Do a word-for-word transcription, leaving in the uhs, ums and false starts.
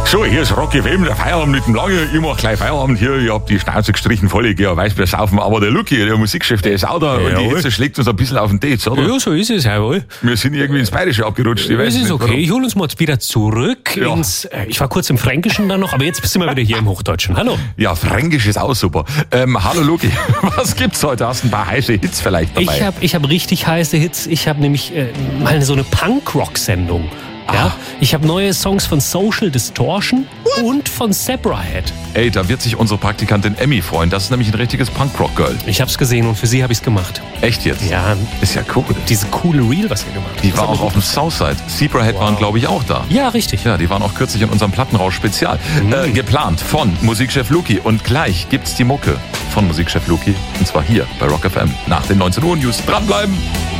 So, hier ist Rock F M, der Feierabend mit dem Lange. Ich mach gleich Feierabend hier. Ich hab die Schnauze gestrichen voll, ich geh ja Weißbier saufen. Aber der Lucky, der Musikchef, der ist auch da. Ja, und die jawohl. Hitze schlägt uns ein bisschen auf den Dates, oder? Ja, so ist es, jawohl. Wir sind irgendwie ins Bayerische abgerutscht. Ich weiß Es ist nicht, okay, warum. ich hole uns mal jetzt wieder zurück Ja. ins... Äh, ich war kurz im Fränkischen dann noch, aber jetzt sind wir wieder hier im Hochdeutschen. Hallo. Ja, Fränkisch ist auch super. Ähm, hallo Lucky, was gibt's heute? Hast du ein paar heiße Hits vielleicht dabei? Ich habe ich hab richtig heiße Hits. Ich habe nämlich äh, mal so eine Punk-Rock-Sendung. Ja? Ah. Ich habe neue Songs von Social Distortion und von Zebrahead. Ey, da wird sich unsere Praktikantin Emmy freuen. Das ist nämlich ein richtiges Punk-Rock-Girl. Ich habe es gesehen und für sie habe ich es gemacht. Echt jetzt? Ja, Ist ja cool. diese coole Reel, was ihr gemacht habt. Die Das war hat auch mir auf dem gut Southside. Zebrahead Wow. waren, glaube ich, auch da. gefallen. Ja, richtig. Ja, die waren auch kürzlich in unserem Plattenrausch-Spezial. Mhm. Äh, geplant von Musikchef Luki. Und gleich gibt's die Mucke von Musikchef Luki. Und zwar hier bei Rock F M. Nach den neunzehn Uhr News. Dranbleiben!